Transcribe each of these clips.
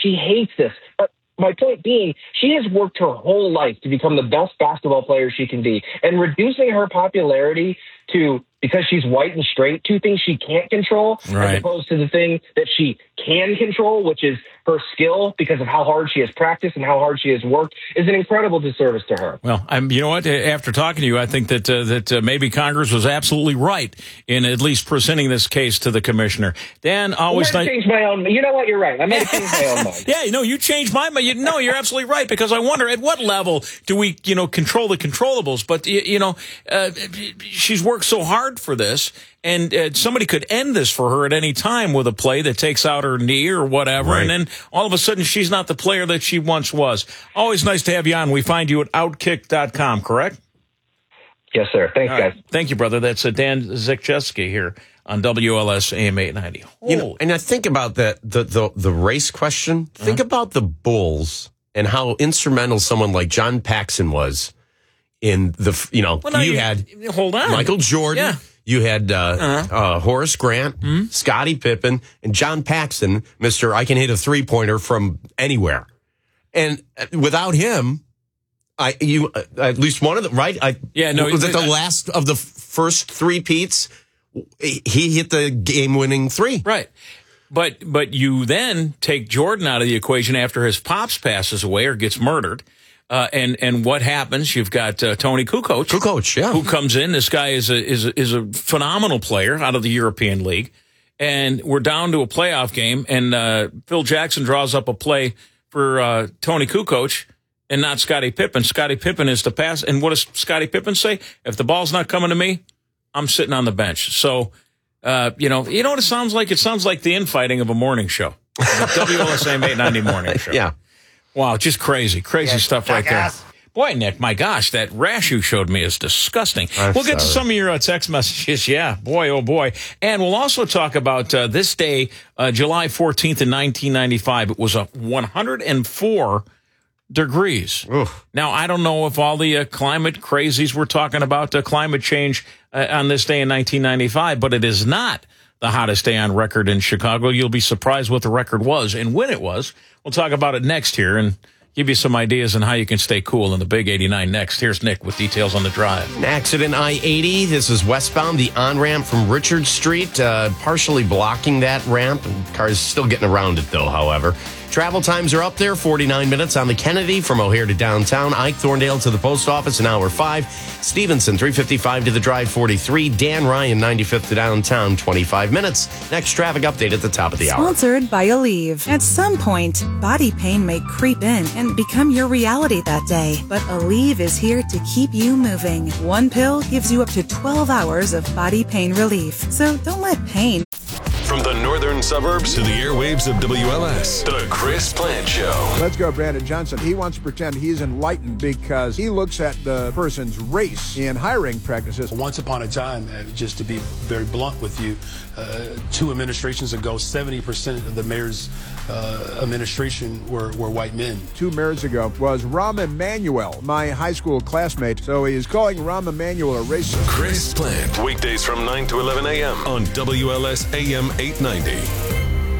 She hates this. But my point being, she has worked her whole life to become the best basketball player she can be. And reducing her popularity to, because she's white and straight, two things she can't control, as opposed to the thing that she can control, which is her skill, because of how hard she has practiced and how hard she has worked, is an incredible disservice to her. Well, you know what? After talking to you, I think that maybe Congress was absolutely right in at least presenting this case to the commissioner. Dan, always changed my own. You know what? You're right. I might have changed my own mind. Yeah, you changed my mind. No, you're absolutely right, because I wonder at what level do we, control the controllables? But she's worked so hard for this. And somebody could end this for her at any time with a play that takes out her knee or whatever. Right. And then all of a sudden she's not the player that she once was. Always nice to have you on. We find you at Outkick.com, correct? Yes, sir. Thanks, guys. Thank you, brother. That's Dan Zikcheski here on WLS AM 890. And I think about the race question. Think about the Bulls and how instrumental someone like John Paxson was in the, you had hold on. Michael Jordan. Yeah. You had Horace Grant, Scottie Pippen, and John Paxson, Mr. I can hit a three-pointer from anywhere. And without him, at least one of them, right? Was it the last of the first three-peats? He hit the game-winning three. Right. But you then take Jordan out of the equation after his pops passes away or gets murdered. And what happens? You've got Tony Kukoc. Kukoc, yeah, who comes in. This guy is a phenomenal player out of the European League, and we're down to a playoff game. And Phil Jackson draws up a play for Tony Kukoc and not Scottie Pippen. Scottie Pippen is to pass, and what does Scottie Pippen say? If the ball's not coming to me, I'm sitting on the bench. So, you know what it sounds like? It sounds like the infighting of a morning show, the WLSAM 890 morning show. Yeah. Wow, just crazy stuff right there. Boy, Nick, my gosh, that rash you showed me is disgusting. We'll get to some of your text messages. Yeah, boy, oh boy. And we'll also talk about this day, July 14th in 1995. It was 104 degrees. Oof. Now, I don't know if all the climate crazies were talking about climate change on this day in 1995, but it is not the hottest day on record in Chicago. You'll be surprised what the record was and when it was. We'll talk about it next here and give you some ideas on how you can stay cool in the Big 89 next. Here's Nick with details on the drive. An accident I-80. This is westbound, the on-ramp from Richard Street, partially blocking that ramp. Cars still getting around it, though, however. Travel times are up there, 49 minutes on the Kennedy from O'Hare to downtown. Ike Thorndale to the post office, an hour 5. Stevenson, 355 to the drive, 43. Dan Ryan, 95th to downtown, 25 minutes. Next traffic update at the top of the hour. Sponsored by Aleve. At some point, body pain may creep in and become your reality that day. But Aleve is here to keep you moving. One pill gives you up to 12 hours of body pain relief. So don't let pain... From the northern suburbs to the airwaves of WLS, The Chris Plant Show. Let's go, Brandon Johnson. He wants to pretend he's enlightened because he looks at the person's race in hiring practices. Once upon a time, just to be very blunt with you, 2 administrations ago, 70% of the mayor's administration were white men. 2 mayors ago was Rahm Emanuel, my high school classmate. So he is calling Rahm Emanuel a racist. Chris Plant, weekdays from 9 to 11 a.m. on WLS AM 890.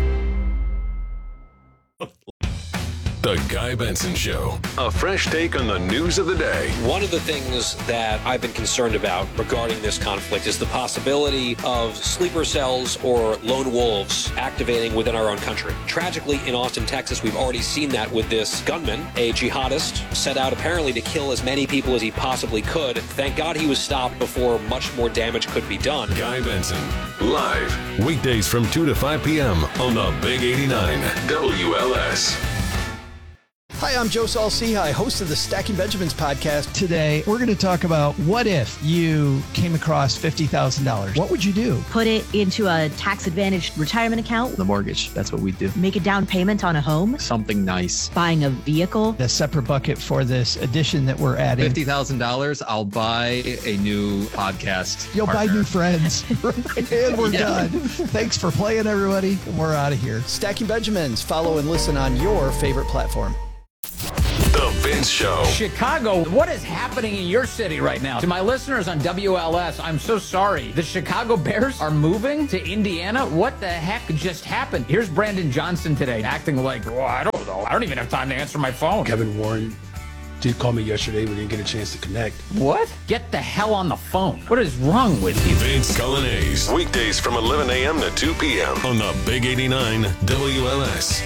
The Guy Benson Show. A fresh take on the news of the day. One of the things that I've been concerned about regarding this conflict is the possibility of sleeper cells or lone wolves activating within our own country. Tragically, in Austin, Texas, we've already seen that with this gunman, a jihadist, set out apparently to kill as many people as he possibly could. Thank God he was stopped before much more damage could be done. Guy Benson, live, weekdays from 2 to 5 p.m. on the Big 89 WLS. Hi, I'm Joe Saul-Sehy, host of the Stacking Benjamins podcast. Today, we're going to talk about what if you came across $50,000? What would you do? Put it into a tax-advantaged retirement account. The mortgage, that's what we do. Make a down payment on a home. Something nice. Buying a vehicle. A separate bucket for this addition that we're adding. $50,000, I'll buy a new podcast. You'll partner. buy new friends. And we're done. Thanks for playing, everybody. We're out of here. Stacking Benjamins. Follow and listen on your favorite platform. The Vince Show. Chicago, what is happening in your city right now? To my listeners on WLS, I'm so sorry. The Chicago Bears are moving to Indiana? What the heck just happened? Here's Brandon Johnson today, acting like, well, I don't though. I don't even have time to answer my phone. Kevin Warren did call me yesterday. We didn't get a chance to connect. What? Get the hell on the phone. What is wrong with you? Vince Coglianese. Weekdays from 11 a.m. to 2 p.m. on the Big 89 WLS.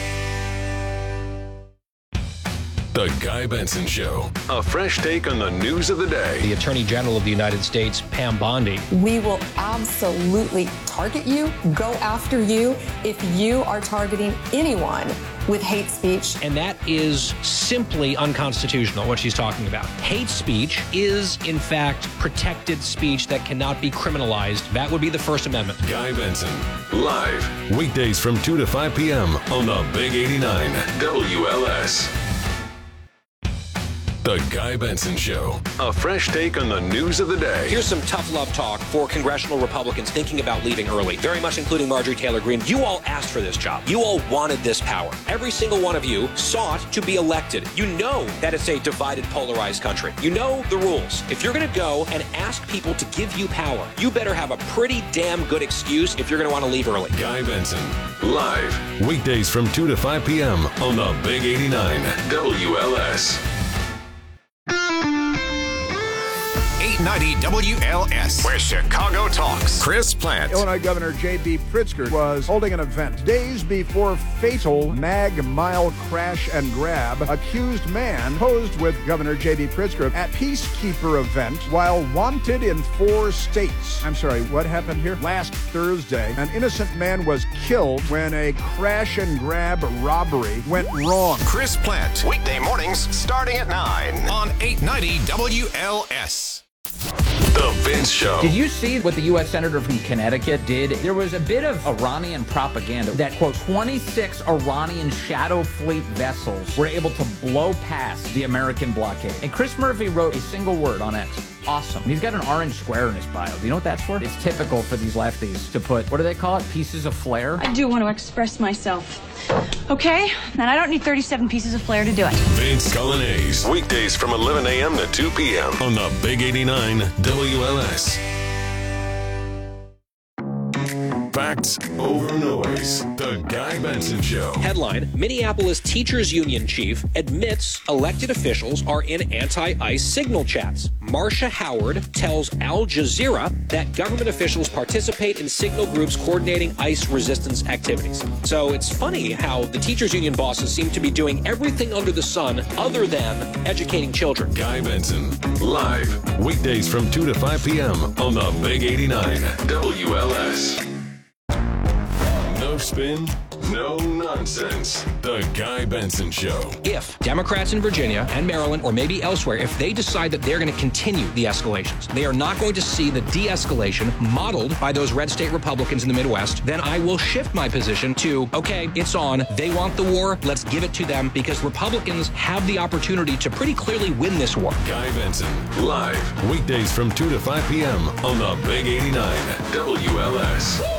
The Guy Benson Show. A fresh take on the news of the day. The Attorney General of the United States, Pam Bondi. We will absolutely target you, go after you, if you are targeting anyone with hate speech. And that is simply unconstitutional, what she's talking about. Hate speech is, in fact, protected speech that cannot be criminalized. That would be the First Amendment. Guy Benson, live. Weekdays from 2 to 5 p.m. on the Big 89 WLS. The Guy Benson Show. A fresh take on the news of the day. Here's some tough love talk for congressional Republicans thinking about leaving early, very much including Marjorie Taylor Greene. You all asked for this job. You all wanted this power. Every single one of you sought to be elected. You know that it's a divided, polarized country. You know the rules. If you're going to go and ask people to give you power, you better have a pretty damn good excuse if you're going to want to leave early. Guy Benson, live. Weekdays from 2 to 5 p.m. on the Big 89 WLS. 890 WLS, where Chicago talks. Chris Plant. Illinois Governor J.B. Pritzker was holding an event days before fatal Mag Mile crash and grab. Accused man posed with Governor J.B. Pritzker at Peacekeeper event while wanted in 4 states. I'm sorry, what happened here? Last Thursday, an innocent man was killed when a crash and grab robbery went wrong. Chris Plant, weekday mornings starting at 9 on 890 WLS. The Vince Show. Did you see what the U.S. Senator from Connecticut did? There was a bit of Iranian propaganda that, quote, 26 Iranian shadow fleet vessels were able to blow past the American blockade. And Chris Murphy wrote a single word on X. Awesome. He's got an orange square in his bio. Do you know what that's for? It's typical for these lefties to put, what do they call it? Pieces of flair? I do want to express myself. Okay? And I don't need 37 pieces of flair to do it. Vince Coglianese. Weekdays from 11 a.m. to 2 p.m. on the Big 89 WLS. Facts over noise. The Guy Benson Show. Headline: Minneapolis Teachers Union chief admits elected officials are in anti-ICE signal chats. Marcia Howard tells Al Jazeera that government officials participate in signal groups coordinating ICE resistance activities. So it's funny how the teachers union bosses seem to be doing everything under the sun other than educating children. Guy Benson, live. Weekdays from 2 to 5 p.m. on the Big 89 WLS. No spin, no nonsense. The Guy Benson Show. If Democrats in Virginia and Maryland, or maybe elsewhere, if they decide that they're going to continue the escalations, they are not going to see the de-escalation modeled by those red state Republicans in the Midwest, then I will shift my position to, okay, it's on. They want the war. Let's give it to them, because Republicans have the opportunity to pretty clearly win this war. Guy Benson, live. Weekdays from 2 to 5 p.m. on the Big 89 WLS.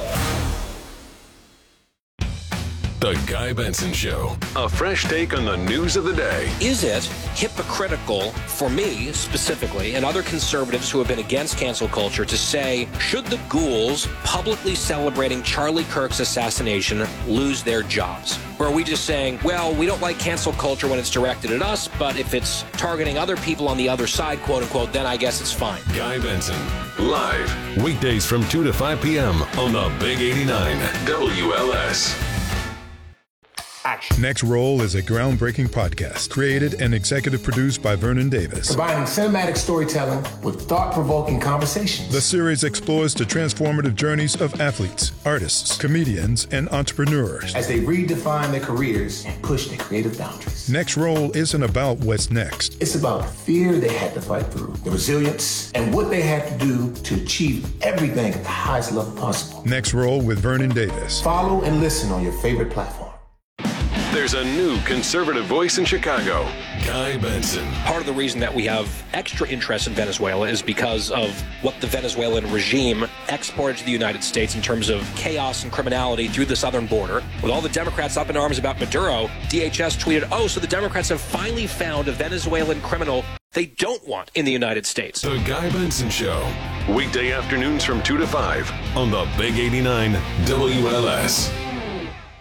The Guy Benson Show. A fresh take on the news of the day. Is it hypocritical for me specifically and other conservatives who have been against cancel culture to say, should the ghouls publicly celebrating Charlie Kirk's assassination lose their jobs? Or are we just saying, well, we don't like cancel culture when it's directed at us, but if it's targeting other people on the other side, quote unquote, then I guess it's fine. Guy Benson, live. Weekdays from 2 to 5 p.m. on the Big 89 WLS. Action. Next Roll is a groundbreaking podcast created and executive produced by Vernon Davis. Combining cinematic storytelling with thought-provoking conversations. The series explores the transformative journeys of athletes, artists, comedians, and entrepreneurs as they redefine their careers and push their creative boundaries. Next Roll isn't about what's next. It's about the fear they had to fight through, the resilience, and what they had to do to achieve everything at the highest level possible. Next Roll with Vernon Davis. Follow and listen on your favorite platform. There's a new conservative voice in Chicago, Guy Benson. Part of the reason that we have extra interest in Venezuela is because of what the Venezuelan regime exported to the United States in terms of chaos and criminality through the southern border. With all the Democrats up in arms about Maduro, DHS tweeted, oh, so the Democrats have finally found a Venezuelan criminal they don't want in the United States. The Guy Benson Show. Weekday afternoons from 2 to 5 on the Big 89 WLS.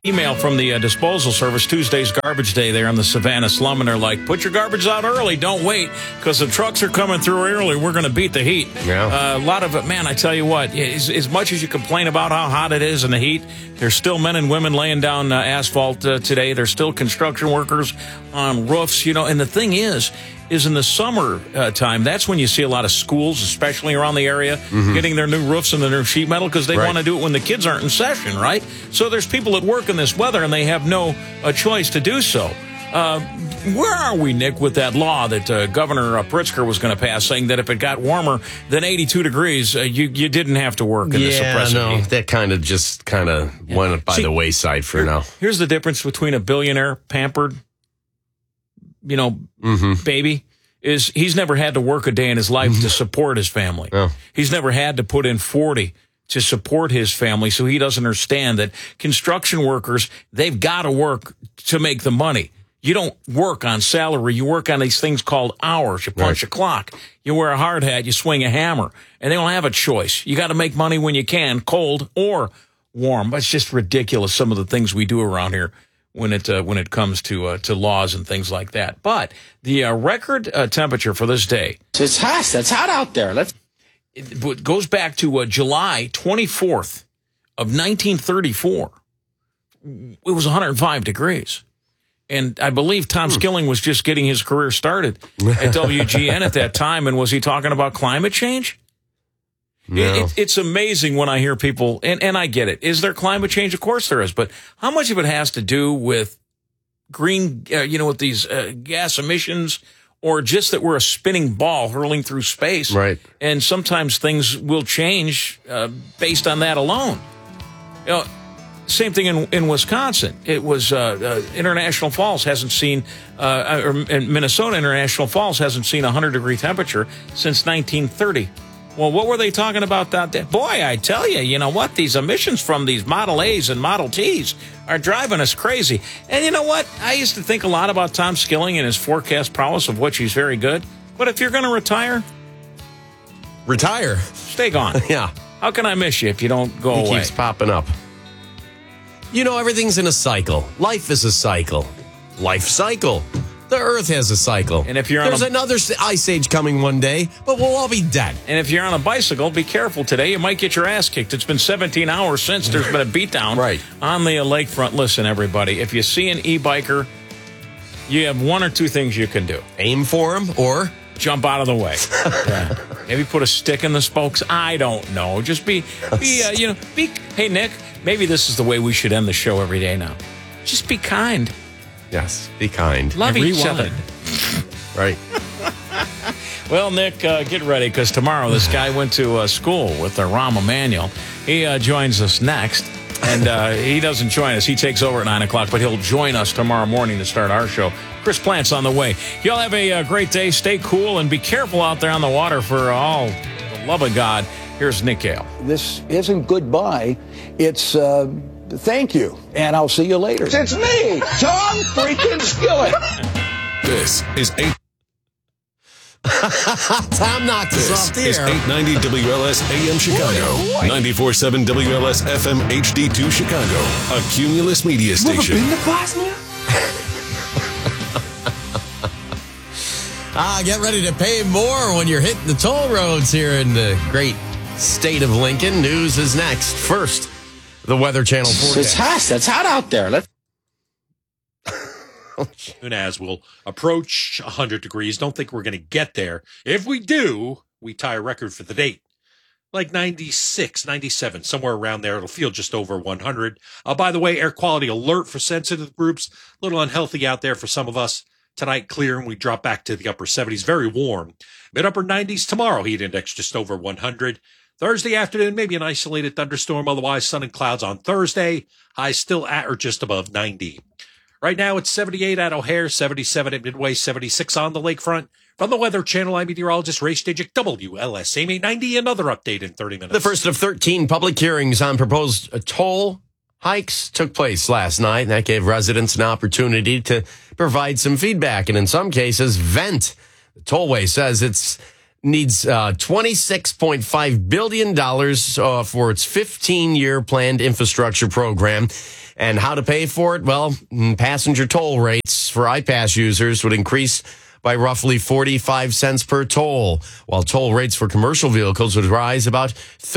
Email from the disposal service, Tuesday's garbage day there on the Savannah slum, and they're like, put your garbage out early, don't wait, because the trucks are coming through early, we're going to beat the heat. Yeah. A lot of it, man, I tell you what, as much as you complain about how hot it is and the heat, there's still men and women laying down asphalt today. There's still construction workers on roofs, and the thing is in the summer time, that's when you see a lot of schools, especially around the area, getting their new roofs and their new sheet metal because they want to do it when the kids aren't in session, right? So there's people at work in this weather, and they have no choice to do so. Where are we, Nick, with that law that Governor Pritzker was going to pass, saying that if it got warmer than 82 degrees, you didn't have to work in this oppressive heat? That kind of went by the wayside for now. Here's the difference between a billionaire pampered baby is he's never had to work a day in his life to support his family. Oh. He's never had to put in 40 to support his family, so he doesn't understand that construction workers, they've got to work to make the money. You don't work on salary. You work on these things called hours. You punch a clock. You wear a hard hat. You swing a hammer. And they don't have a choice. You got to make money when you can, cold or warm. But it's just ridiculous, some of the things we do around here when it comes to laws and things like that. But the record temperature for this day. It's hot. It's hot out there. It goes back to July 24th of 1934. It was 105 degrees. And I believe Tom Skilling was just getting his career started at WGN at that time. And was he talking about climate change? No. It's amazing when I hear people, and I get it. Is there climate change? Of course there is. But how much of it has to do with green, with these gas emissions, or just that we're a spinning ball hurling through space? Right. And sometimes things will change based on that alone. Same thing in Wisconsin. It was International Falls hasn't seen, or Minnesota International Falls hasn't seen 100-degree temperature since 1930. Well, what were they talking about that day? Boy, I tell you, you know what? These emissions from these Model A's and Model T's are driving us crazy. And you know what? I used to think a lot about Tom Skilling and his forecast prowess, of which he's very good. But if you're going to retire, stay gone. Yeah. How can I miss you if you don't go away? He keeps popping up. Everything's in a cycle. Life is a cycle. Life cycle. The Earth has a cycle. And if you're There's another ice age coming one day, but we'll all be dead. And if you're on a bicycle, be careful today. You might get your ass kicked. It's been 17 hours since there's been a beatdown on the lakefront. Listen, everybody, if you see an e-biker, you have one or two things you can do. Aim for him or jump out of the way. Maybe put a stick in the spokes. I don't know. Just be. Hey, Nick, maybe this is the way we should end the show every day now. Just be kind. Yes, be kind. Love each other. Right. Well, Nick, get ready, because tomorrow this guy went to school with Rahm Emanuel. He joins us next, and he doesn't join us. He takes over at 9 o'clock, but he'll join us tomorrow morning to start our show. Chris Plant's on the way. Y'all have a great day. Stay cool, and be careful out there on the water for all the love of God. Here's Nick Gale. This isn't goodbye. It's thank you, and I'll see you later. It's me, Tom freaking Skilling. This is 8. Tom knocked us off the air. This is 890 WLS AM Chicago, 94.7 WLS FM HD2 Chicago, a Cumulus media station. You ever been to Bosnia? Get ready to pay more when you're hitting the toll roads here in the great state of Lincoln. News is next. First, the Weather Channel forecast. It's hot. It's hot out there. As we'll approach 100 degrees. Don't think we're going to get there. If we do, we tie a record for the date. Like 96, 97, somewhere around there. It'll feel just over 100. By the way, air quality alert for sensitive groups. A little unhealthy out there for some of us. Tonight, clear, and we drop back to the upper 70s. Very warm. Mid-upper 90s tomorrow. Heat index just over 100. Thursday afternoon, maybe an isolated thunderstorm. Otherwise, sun and clouds on Thursday. Highs still at or just above 90. Right now, it's 78 at O'Hare, 77 at Midway, 76 on the lakefront. From the Weather Channel, I'm meteorologist Ray Stajic, WLS AM 890. Another update in 30 minutes. The first of 13 public hearings on proposed toll hikes took place last night, and that gave residents an opportunity to provide some feedback and, in some cases, vent. The tollway says it's needs $26.5 billion for its 15-year planned infrastructure program. And how to pay for it? Well, passenger toll rates for iPass users would increase by roughly 45 cents per toll, while toll rates for commercial vehicles would rise about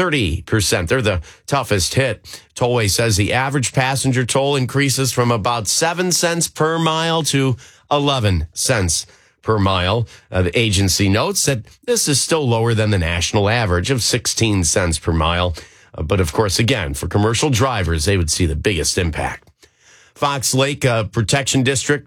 30%. They're the toughest hit. Tollway says the average passenger toll increases from about 7 cents per mile to 11 cents per mile. The agency notes that this is still lower than the national average of 16 cents per mile. But of course, again, for commercial drivers, they would see the biggest impact. Fox Lake Protection District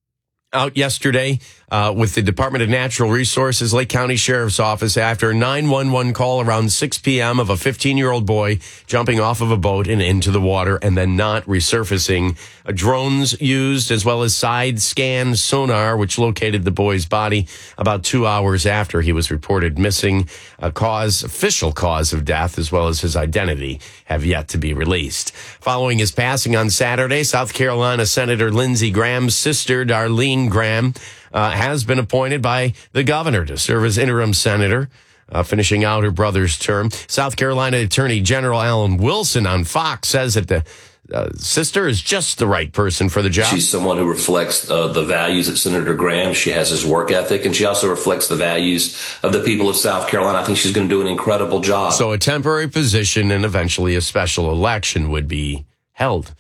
out yesterday with the Department of Natural Resources, Lake County Sheriff's Office, after a 911 call around 6 p.m. of a 15-year-old boy jumping off of a boat and into the water and then not resurfacing. Drones used, as well as side scan sonar, which located the boy's body about 2 hours after he was reported missing. Official cause of death, as well as his identity, have yet to be released. Following his passing on Saturday, South Carolina Senator Lindsey Graham's sister, Darlene Graham, has been appointed by the governor to serve as interim senator, finishing out her brother's term. South Carolina Attorney General Alan Wilson on Fox says that the sister is just the right person for the job. She's someone who reflects the values of Senator Graham. She has his work ethic, and she also reflects the values of the people of South Carolina. I think she's going to do an incredible job. So a temporary position and eventually a special election would be held.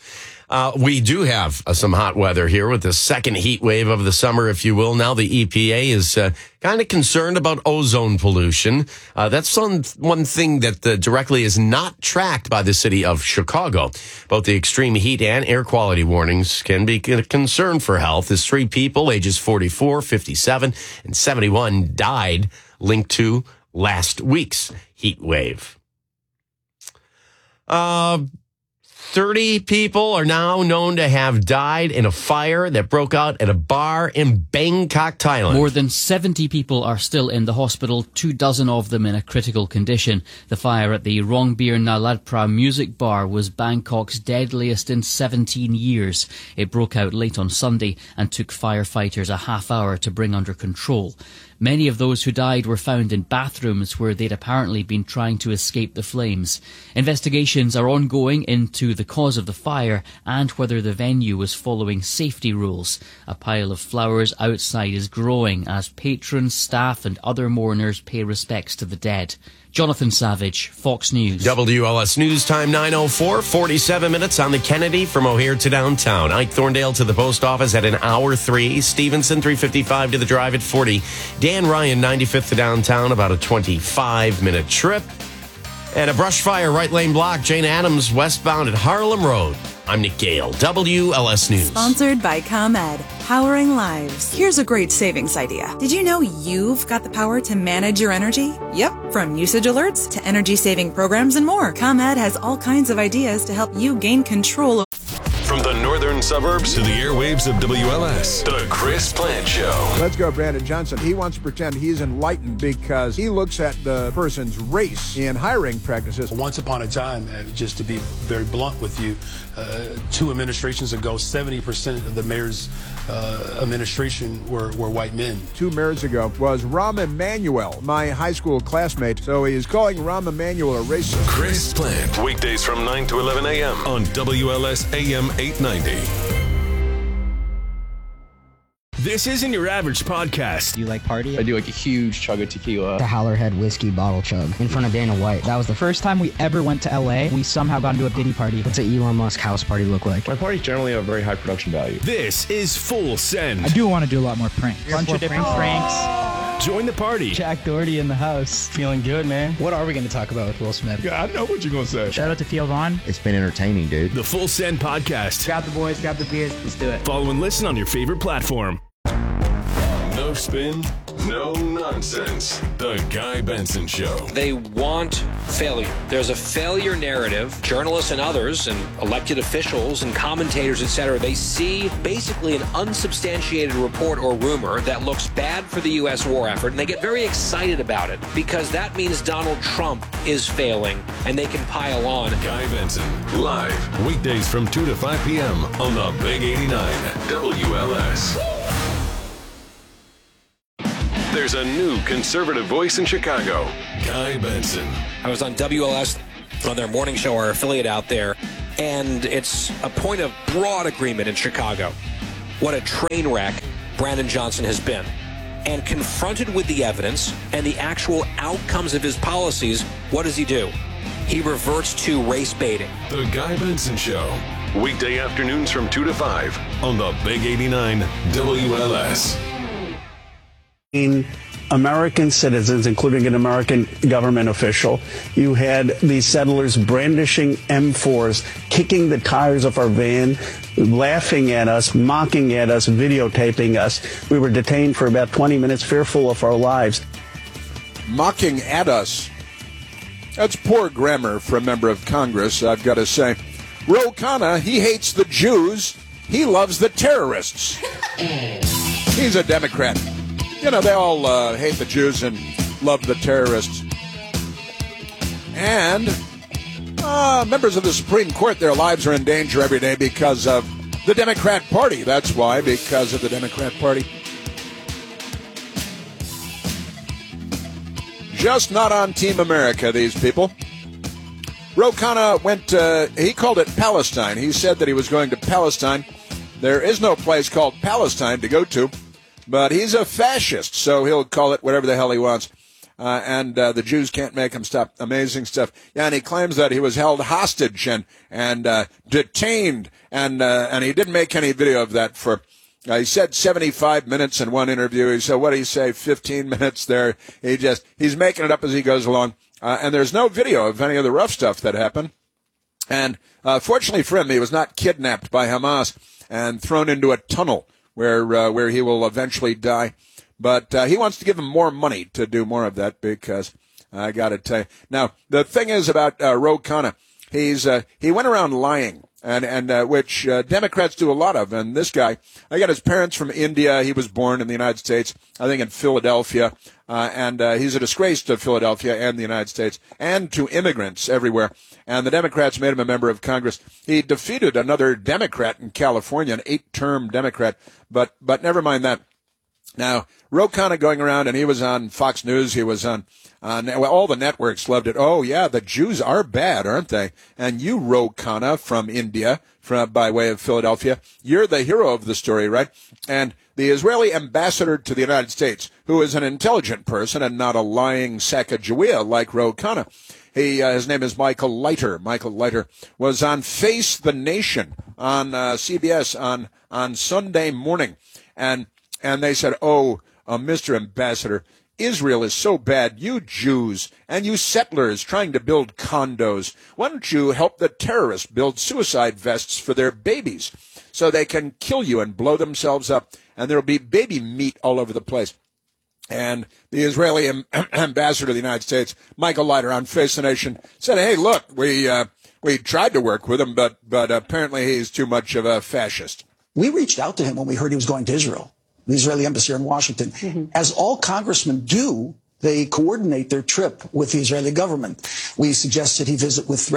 We do have some hot weather here with the second heat wave of the summer, if you will. Now the EPA is kind of concerned about ozone pollution. That's one thing that directly is not tracked by the city of Chicago. Both the extreme heat and air quality warnings can be a concern for health, as 3 people, ages 44, 57, and 71, died linked to last week's heat wave. 30 people are now known to have died in a fire that broke out at a bar in Bangkok, Thailand. More than 70 people are still in the hospital, 24 of them in a critical condition. The fire at the Rongbir Naladpra music bar was Bangkok's deadliest in 17 years. It broke out late on Sunday and took firefighters a half hour to bring under control. Many of those who died were found in bathrooms where they'd apparently been trying to escape the flames. Investigations are ongoing into the cause of the fire and whether the venue was following safety rules. A pile of flowers outside is growing as patrons, staff and other mourners pay respects to the dead. Jonathan Savage, Fox News. WLS News Time 9:04, 47 minutes on the Kennedy from O'Hare to downtown. Ike Thorndale to the post office at an hour 3. Stevenson 355 to the drive at 40. Dan Ryan 95th to downtown, about a 25-minute trip. And a brush fire right lane block. Jane Addams westbound at Harlem Road. I'm Nick Gale, WLS News. Sponsored by ComEd, powering lives. Here's a great savings idea. Did you know you've got the power to manage your energy? Yep, from usage alerts to energy-saving programs and more. ComEd has all kinds of ideas to help you gain control. From the northern suburbs to the airwaves of WLS, The Chris Plant Show. Let's go, Brandon Johnson. He wants to pretend he's enlightened because he looks at the person's race in hiring practices. Once upon a time, just to be very blunt with you, 2 administrations ago, 70% of the mayor's administration were white men. 2 mayors ago was Rahm Emanuel, my high school classmate. So he is calling Rahm Emanuel a racist. Chris Plant, weekdays from 9 to 11 a.m. on WLS AM 890. This isn't your average podcast. Do you like party? I do like a huge chug of tequila. The Howlerhead whiskey bottle chug in front of Dana White. That was the first time we ever went to LA. We somehow got into a Diddy party. What's an Elon Musk house party look like? My parties generally have very high production value. This is Full Send. I do want to do a lot more pranks. Bunch of different pranks. Join the party. Jack Doherty in the house. Feeling good, man. What are we going to talk about with Will Smith? Yeah, I know what you're going to say. Shout out to Theo Vaughn. It's been entertaining, dude. The Full Send podcast. Grab the boys, grab the beers. Let's do it. Follow and listen on your favorite platform. No spin, no nonsense. The Guy Benson Show. They want failure. There's a failure narrative. Journalists and others and elected officials and commentators, etc., they see basically an unsubstantiated report or rumor that looks bad for the U.S. war effort, and they get very excited about it because that means Donald Trump is failing, and they can pile on. Guy Benson, live, weekdays from 2 to 5 p.m. on the Big 89 WLS. Here's a new conservative voice in Chicago, Guy Benson. I was on WLS on their morning show, our affiliate out there, and it's a point of broad agreement in Chicago. What a train wreck Brandon Johnson has been. And confronted with the evidence and the actual outcomes of his policies, what does he do? He reverts to race baiting. The Guy Benson Show. Weekday afternoons from 2 to 5 on the Big 89 WLS. American citizens, including an American government official. You had these settlers brandishing M4s, kicking the tires of our van, laughing at us, mocking at us, videotaping us. We were detained for about 20 minutes, fearful of our lives. Mocking at us. That's poor grammar for a member of Congress, I've got to say. Ro Khanna, he hates the Jews. He loves the terrorists. He's a Democrat. You know, they all hate the Jews and love the terrorists. And members of the Supreme Court, their lives are in danger every day because of the Democrat Party. That's why, because of the Democrat Party. Just not on Team America, these people. Ro Khanna went, he called it Palestine. He said that he was going to Palestine. There is no place called Palestine to go to. But he's a fascist, so he'll call it whatever the hell he wants. And the Jews can't make him stop. Amazing stuff. Yeah, and he claims that he was held hostage and detained, and he didn't make any video of that for, he said 75 minutes in one interview. He said, what did he say, 15 minutes there? He's making it up as he goes along. And there's no video of any of the rough stuff that happened. And fortunately for him, he was not kidnapped by Hamas and thrown into a tunnel where he will eventually die. But he wants to give him more money to do more of that because I got to tell you. Now, the thing is about Ro Khanna, he went around lying, and which Democrats do a lot of. And this guy, I got his parents from India. He was born in the United States, I think in Philadelphia. And he's a disgrace to Philadelphia and the United States and to immigrants everywhere. And the Democrats made him a member of Congress. He defeated another Democrat in California, an 8-term Democrat. But never mind that. Now, Ro Khanna going around, and he was on Fox News. He was on all the networks loved it. Oh, yeah, the Jews are bad, aren't they? And you, Ro Khanna from India, by way of Philadelphia, you're the hero of the story, right? And the Israeli ambassador to the United States, who is an intelligent person and not a lying Sacagawea like Ro Khanna. His name is Michael Leiter. Michael Leiter was on Face the Nation on CBS on Sunday morning. And they said, Mr. Ambassador, Israel is so bad. You Jews and you settlers trying to build condos, why don't you help the terrorists build suicide vests for their babies so they can kill you and blow themselves up, and there'll be baby meat all over the place. And the Israeli ambassador to the United States, Michael Leiter, on Face the Nation, said, hey, look, we tried to work with him, but apparently he's too much of a fascist. We reached out to him when we heard he was going to Israel, the Israeli embassy here in Washington. Mm-hmm. As all congressmen do, they coordinate their trip with the Israeli government. We suggested he visit with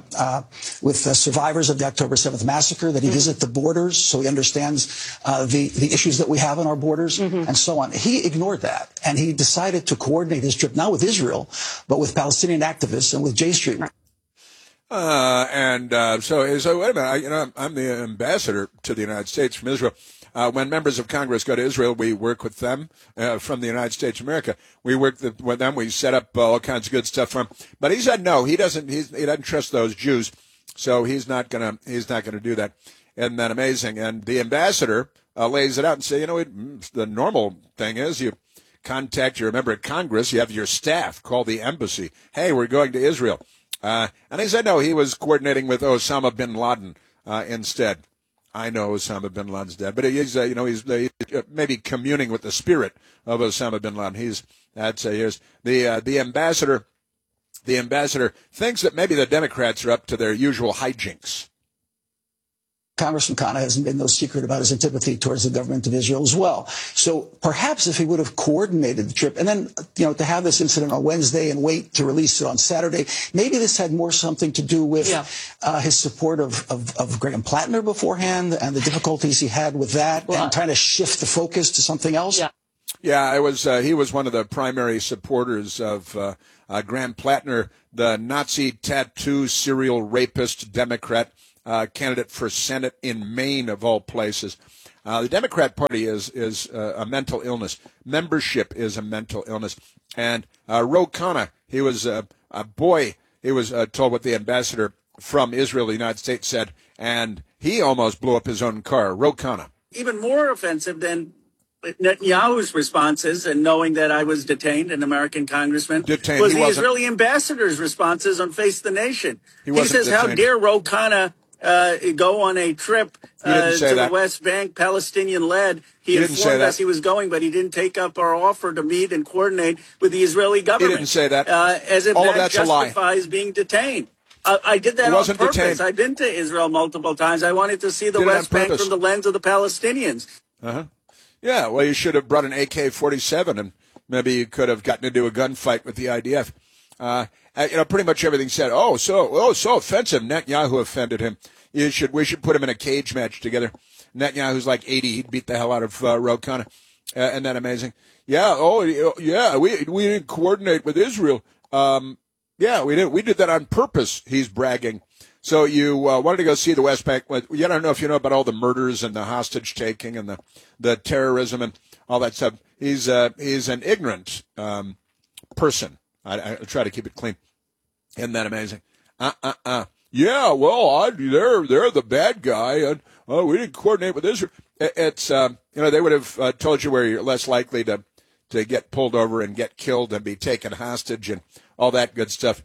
survivors of the October 7th massacre, that he visit the borders so he understands the issues that we have on our borders, and so on. He ignored that, and he decided to coordinate his trip not with Israel, but with Palestinian activists and with J Street. So wait a minute, I'm the ambassador to the United States from Israel. When members of Congress go to Israel, we work with them from the United States of America. We work with them. We set up all kinds of good stuff for them. But he said no, he doesn't trust those Jews, so he's not gonna do that. Isn't that amazing? And the ambassador lays it out and say, the normal thing is you contact your member of Congress, you have your staff call the embassy. Hey, we're going to Israel. And he said no, he was coordinating with Osama bin Laden instead. I know Osama bin Laden's dead, but he's maybe communing with the spirit of Osama bin Laden. Here's the ambassador. The ambassador thinks that maybe the Democrats are up to their usual hijinks. Congressman Khanna hasn't been no secret about his antipathy towards the government of Israel as well. So perhaps if he would have coordinated the trip and then, to have this incident on Wednesday and wait to release it on Saturday, maybe this had more something to do with his support of Graham Plattner beforehand and the difficulties he had with that and trying to shift the focus to something else. Yeah. Yeah, he was one of the primary supporters of Graham Plattner, the Nazi tattoo serial rapist Democrat candidate for Senate in Maine, of all places. The Democrat Party is a mental illness. Membership is a mental illness. And Ro Khanna, he was a boy. He was told what the ambassador from Israel, the United States, said, and he almost blew up his own car. Ro Khanna. Even more offensive than Netanyahu's responses, and knowing that I was detained, an American congressman, was the Israeli ambassador's responses on Face the Nation. He says, how dare Ro Khanna go on a trip to the West Bank, Palestinian-led. He informed us he was going, but he didn't take up our offer to meet and coordinate with the Israeli government. He didn't say that. As if all of that that's justifies being detained. I did that on purpose. Detained. I've been to Israel multiple times. I wanted to see the West Bank from the lens of the Palestinians. Uh-huh. Yeah, well, you should have brought an AK-47, and maybe you could have gotten into a gunfight with the IDF. Pretty much everything said, so offensive. Netanyahu offended him. We should put him in a cage match together. Netanyahu's like 80. He'd beat the hell out of Ro Khanna. Isn't that amazing? Yeah, we didn't coordinate with Israel. Yeah, we did. We did that on purpose, he's bragging. So you wanted to go see the West Bank. I don't know if you know about all the murders and the hostage taking and the terrorism and all that stuff. He's an ignorant person. I try to keep it clean. Isn't that amazing? Yeah, well, they're the bad guy, and we didn't coordinate with Israel. It's they would have told you where you're less likely to get pulled over and get killed and be taken hostage and all that good stuff.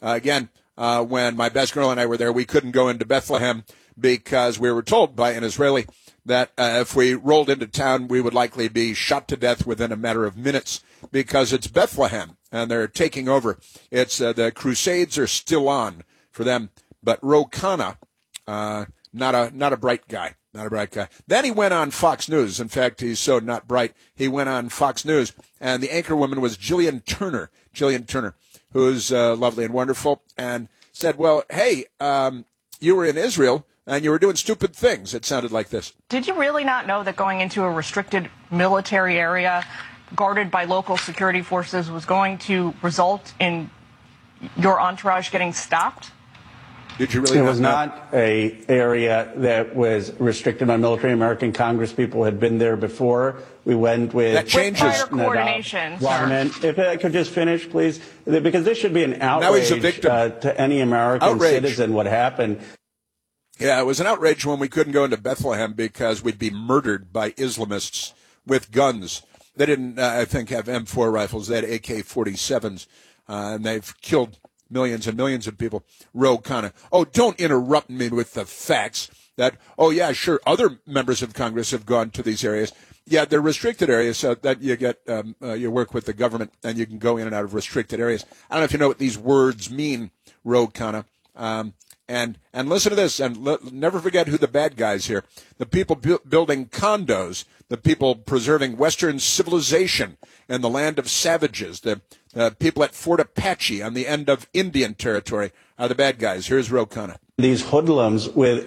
When my best girl and I were there, we couldn't go into Bethlehem because we were told by an Israeli that if we rolled into town, we would likely be shot to death within a matter of minutes because it's Bethlehem and they're taking over. It's the Crusades are still on for them. But Ro Khanna, not a bright guy. Not a bright guy. Then he went on Fox News. In fact, he's so not bright. He went on Fox News, and the anchor woman was Jillian Turner, who's lovely and wonderful, and said, well, hey, you were in Israel, and you were doing stupid things. It sounded like this. Did you really not know that going into a restricted military area guarded by local security forces was going to result in your entourage getting stopped? Did you really It was not a area that was restricted on military. American Congress people had been there before. We went with that changes. With prior coordination. If I could just finish, please, because this should be an outrage to any American citizen. What happened? Yeah, it was an outrage when we couldn't go into Bethlehem because we'd be murdered by Islamists with guns. They didn't, I think, have M4 rifles. They had AK-47s, and they've killed millions and millions of people. Ro Khanna. Oh, don't interrupt me with the facts that, yeah, sure, other members of Congress have gone to these areas. Yeah, they're restricted areas so that you get, you work with the government and you can go in and out of restricted areas. I don't know if you know what these words mean, Ro Khanna. And listen to this, and never forget who the bad guys here. The people building condos, the people preserving Western civilization in the land of savages, the people at Fort Apache on the end of Indian territory are the bad guys. Here's Ro Khanna. These hoodlums with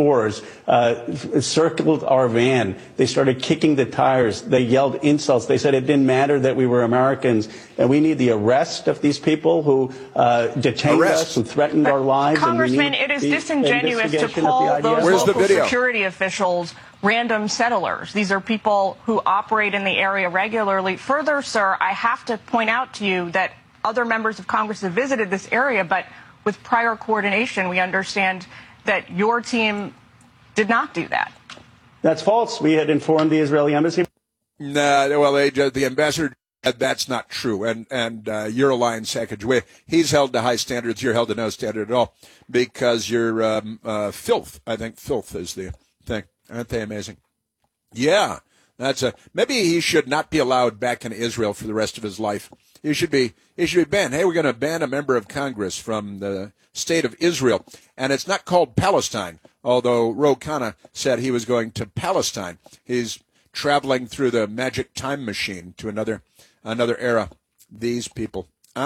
M4s circled our van. They started kicking the tires. They yelled insults. They said it didn't matter that we were Americans. And we need the arrest of these people who detained us and threatened our lives. Congressman, it is disingenuous to call those local security officials random settlers. These are people who operate in the area regularly. Further, sir, I have to point out to you that other members of Congress have visited this area, but with prior coordination, we understand that your team did not do that. That's false. We had informed the Israeli embassy. Well, the ambassador, that's not true. And you're a lying sack of joy. He's held to high standards. You're held to no standard at all because you're filth. I think filth is the thing. Aren't they amazing? Yeah. Maybe he should not be allowed back in Israel for the rest of his life. He should be banned. Hey, we're going to ban a member of Congress from the state of Israel. And it's not called Palestine, although Ro Khanna said he was going to Palestine. He's traveling through the magic time machine to another era. These people.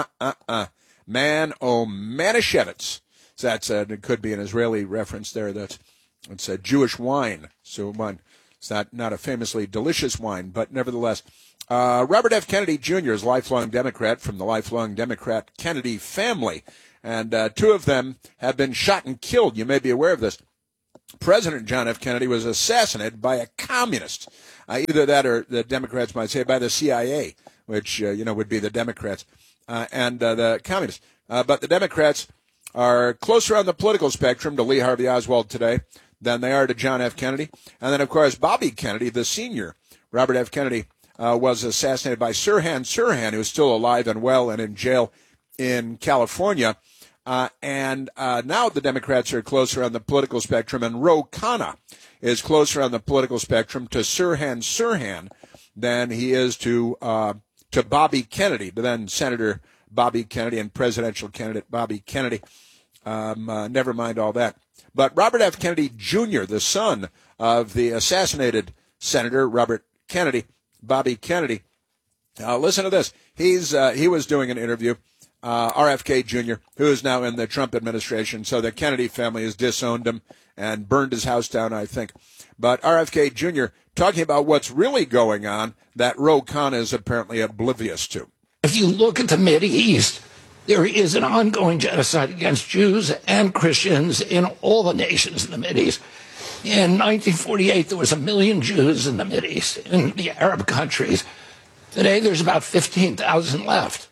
Man, oh, Manischewitz. So it could be an Israeli reference there. It's a Jewish wine. So It's not a famously delicious wine, but nevertheless. Robert F. Kennedy Jr. is a lifelong Democrat from the lifelong Democrat Kennedy family, and 2 of them have been shot and killed. You may be aware of this. President John F. Kennedy was assassinated by a communist. Either that or the Democrats might say by the CIA, which, would be the Democrats, and the communists. But the Democrats are closer on the political spectrum to Lee Harvey Oswald today than they are to John F. Kennedy. And then, of course, Bobby Kennedy, the senior, Robert F. Kennedy, was assassinated by Sirhan Sirhan, who is still alive and well and in jail in California. And now the Democrats are closer on the political spectrum, and Ro Khanna is closer on the political spectrum to Sirhan Sirhan than he is to Bobby Kennedy, to then Senator Bobby Kennedy and presidential candidate Bobby Kennedy. Never mind all that. But Robert F. Kennedy Jr., the son of the assassinated Senator Robert Kennedy, Bobby Kennedy, listen to this. He was doing an interview. RFK Jr., who is now in the Trump administration, so the Kennedy family has disowned him and burned his house down, I think. But RFK Jr. talking about what's really going on that Ro Khanna is apparently oblivious to. If you look at the Mideast, there is an ongoing genocide against Jews and Christians in all the nations in the Mideast. In 1948, there was 1 million Jews in the Mideast, in the Arab countries. Today, there's about 15,000 left.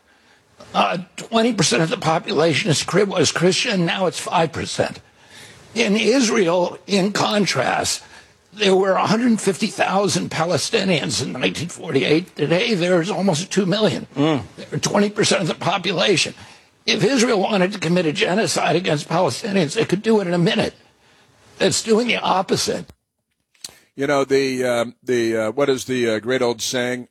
20% of the population was Christian, now it's 5%. In Israel, in contrast, there were 150,000 Palestinians in 1948. Today, there's almost 2 million. They're 20% of the population. If Israel wanted to commit a genocide against Palestinians, they could do it in a minute. It's doing the opposite. You know, what is the great old saying?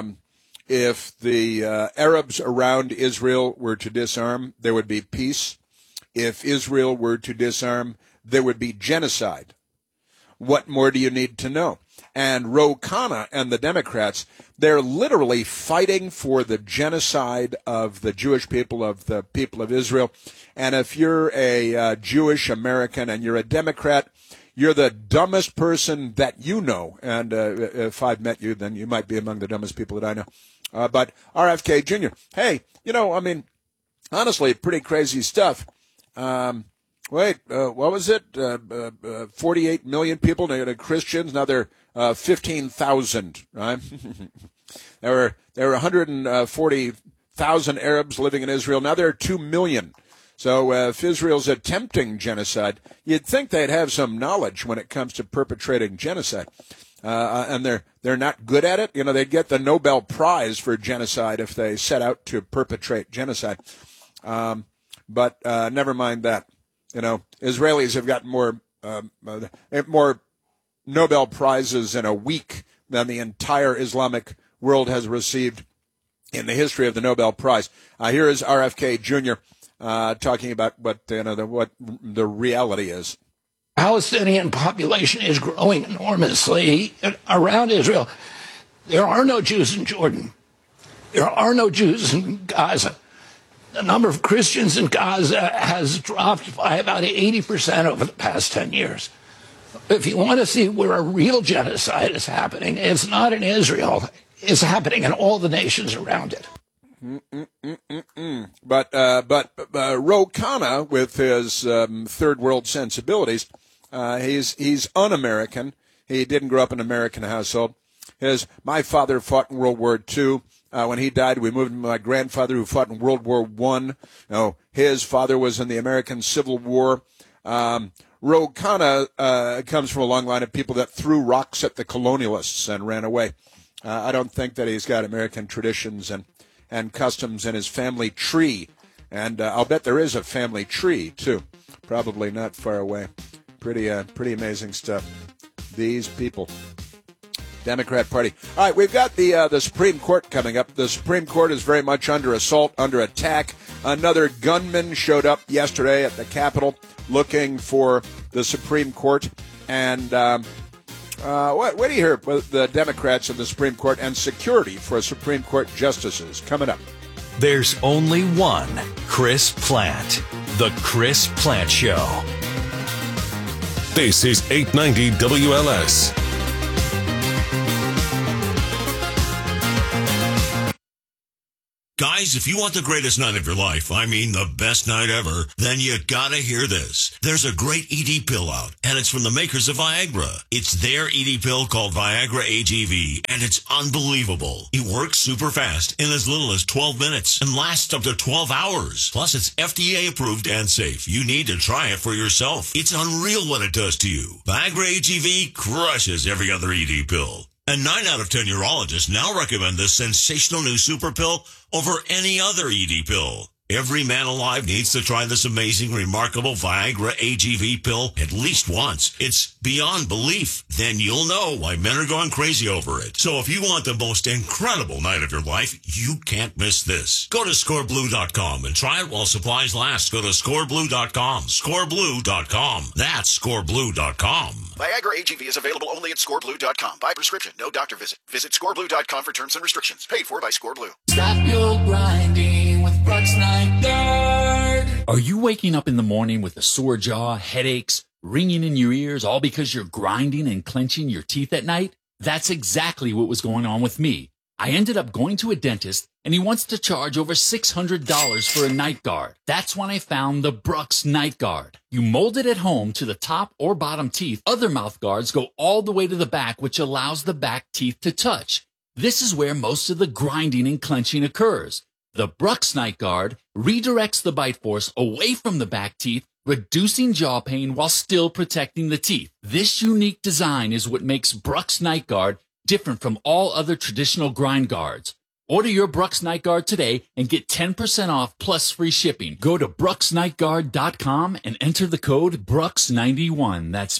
If the Arabs around Israel were to disarm, there would be peace. If Israel were to disarm, there would be genocide. What more do you need to know? And Ro Khanna and the Democrats, they're literally fighting for the genocide of the Jewish people, of the people of Israel. And if you're a Jewish American and you're a Democrat, you're the dumbest person that you know. And if I've met you, then you might be among the dumbest people that I know. But RFK Jr., hey, honestly, pretty crazy stuff. What was it? 48 million people, Christians. Now they're 15,000, right? There were 140,000 Arabs living in Israel. Now there are 2 million. So if Israel's attempting genocide, you'd think they'd have some knowledge when it comes to perpetrating genocide. And they're not good at it. They'd get the Nobel Prize for genocide if they set out to perpetrate genocide. But never mind that. Israelis have gotten more Nobel Prizes in a week than the entire Islamic world has received in the history of the Nobel Prize. Here is RFK Jr. Talking about what the reality is. Palestinian population is growing enormously around Israel. There are no Jews in Jordan. There are no Jews in Gaza. The number of Christians in Gaza has dropped by about 80% over the past 10 years. If you want to see where a real genocide is happening, it's not in Israel. It's happening in all the nations around it. But Ro Khanna, with his third world sensibilities, he's un-American. He didn't grow up in an American household. My father fought in World War II. When he died, we moved to my grandfather, who fought in World War I. His father was in the American Civil War. Ro Khanna comes from a long line of people that threw rocks at the colonialists and ran away. I don't think that he's got American traditions and customs in his family tree. And I'll bet there is a family tree, too. Probably not far away. Pretty amazing stuff. These people. Democrat Party. All right, we've got the Supreme Court coming up. The Supreme Court is very much under assault, under attack. Another gunman showed up yesterday at the Capitol looking for the Supreme Court. And what do you hear with the Democrats in the Supreme Court and security for Supreme Court justices coming up? There's only one Chris Plante. The Chris Plante Show. This is 890 WLS. Guys, if you want the greatest night of your life, I mean the best night ever, then you gotta hear this. There's a great ED pill out, and it's from the makers of Viagra. It's their ED pill called Viagra AGV, and it's unbelievable. It works super fast in as little as 12 minutes and lasts up to 12 hours. Plus, it's FDA approved and safe. You need to try it for yourself. It's unreal what it does to you. Viagra AGV crushes every other ED pill. And 9 out of 10 urologists now recommend this sensational new super pill over any other ED pill. Every man alive needs to try this amazing, remarkable Viagra AGV pill at least once. It's beyond belief. Then you'll know why men are going crazy over it. So if you want the most incredible night of your life, you can't miss this. Go to scoreblue.com and try it while supplies last. Go to scoreblue.com. Scoreblue.com. That's scoreblue.com. Viagra AGV is available only at scoreblue.com. By prescription, no doctor visit. Visit scoreblue.com for terms and restrictions. Paid for by Scoreblue. Stop your grinding with Brooks Night Guard. Are you waking up in the morning with a sore jaw, headaches, ringing in your ears, all because you're grinding and clenching your teeth at night? That's exactly what was going on with me. I ended up going to a dentist, and he wants to charge over $600 for a night guard. That's when I found the Brooks Night Guard. You mold it at home to the top or bottom teeth. Other mouth guards go all the way to the back, which allows the back teeth to touch. This is where most of the grinding and clenching occurs. The Brooks Night Guard redirects the bite force away from the back teeth, reducing jaw pain while still protecting the teeth. This unique design is what makes Brooks Night Guard different from all other traditional grind guards. Order your Brooks Night Guard today and get 10% off plus free shipping. Go to brooksnightguard.com and enter the code BROOKS91. That's